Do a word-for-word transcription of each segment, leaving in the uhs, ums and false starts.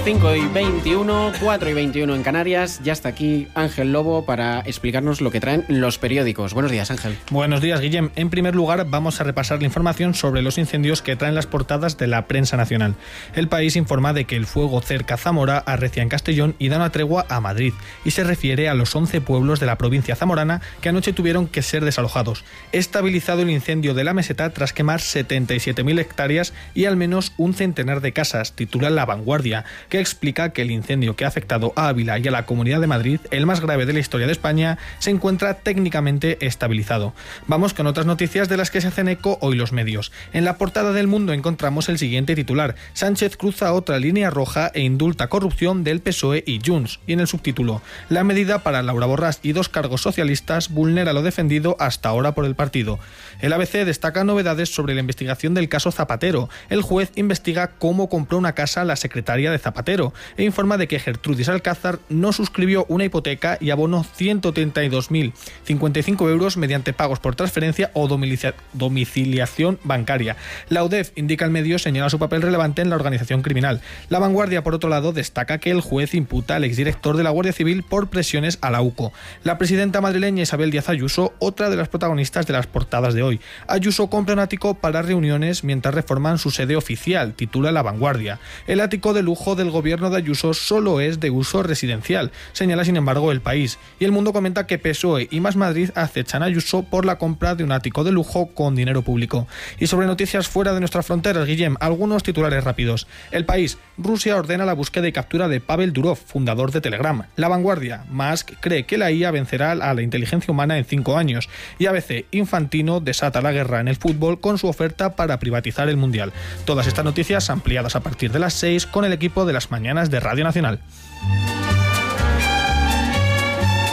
cinco y veintiuno, cuatro y veintiuno en Canarias. Ya está aquí Ángel Lobo para explicarnos lo que traen los periódicos. Buenos días, Ángel. Buenos días, Guillem. En primer lugar, vamos a repasar la información sobre los incendios que traen las portadas de la prensa nacional. El País informa de que el fuego cerca Zamora arrecia en Castellón y da una tregua a Madrid, y se refiere a los once pueblos de la provincia zamorana que anoche tuvieron que ser desalojados. Estabilizado el incendio de la meseta tras quemar setenta y siete mil hectáreas y al menos un centenar de casas, titula La Vanguardia, que explica que el incendio que ha afectado a Ávila y a la Comunidad de Madrid, el más grave de la historia de España, se encuentra técnicamente estabilizado. Vamos con otras noticias de las que se hacen eco hoy los medios. En la portada del Mundo encontramos el siguiente titular: Sánchez cruza otra línea roja e indulta corrupción del P S O E y Junts. Y en el subtítulo: la medida para Laura Borràs y dos cargos socialistas vulnera lo defendido hasta ahora por el partido. El A B C destaca novedades sobre la investigación del caso Zapatero. El juez investiga cómo compró una casa la secretaria de Zapatero e informa de que Gertrudis Alcázar no suscribió una hipoteca y abonó ciento treinta y dos mil cincuenta y cinco euros mediante pagos por transferencia o domiciliación bancaria. La U D E F, indica el medio, señala su papel relevante en la organización criminal. La Vanguardia, por otro lado, destaca que el juez imputa al exdirector de la Guardia Civil por presiones a la U C O. La presidenta madrileña Isabel Díaz Ayuso, otra de las protagonistas de las portadas de hoy. Ayuso compra un ático para reuniones mientras reforman su sede oficial, titula La Vanguardia. El ático de lujo del gobierno de Ayuso solo es de uso residencial, señala sin embargo El País. Y El Mundo comenta que P S O E y Más Madrid acechan a Ayuso por la compra de un ático de lujo con dinero público. Y sobre noticias fuera de nuestras fronteras, Guillem, algunos titulares rápidos. El País: Rusia ordena la búsqueda y captura de Pavel Durov, fundador de Telegram. La Vanguardia: Musk cree que la I A vencerá a la inteligencia humana en cinco años. Y A B C: Infantino desata la guerra en el fútbol con su oferta para privatizar el Mundial. Todas estas noticias ampliadas a partir de las seis con el equipo de Las Mañanas de Radio Nacional.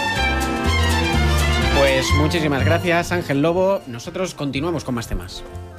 Pues muchísimas gracias, Ángel Lobo. Nosotros continuamos con más temas.